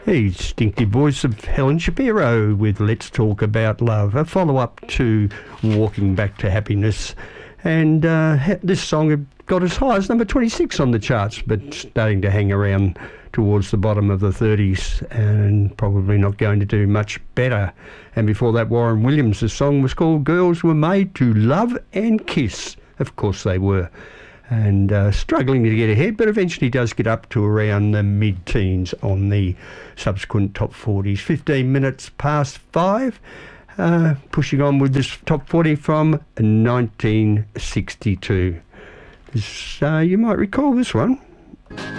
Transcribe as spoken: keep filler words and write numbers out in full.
Distinctive voice of Helen Shapiro with Let's Talk About Love, a follow-up to Walking Back to Happiness. And uh, this song had got as high as number twenty-six on the charts, but starting to hang around towards the bottom of the thirties and probably not going to do much better. And before that, Warren Williams' song was called Girls Were Made to Love and Kiss. Of course they were. And uh, struggling to get ahead, but eventually does get up to around the mid-teens on the subsequent top forties. fifteen minutes past five, uh, pushing on with this top forty from nineteen sixty-two. This, uh, you might recall this one.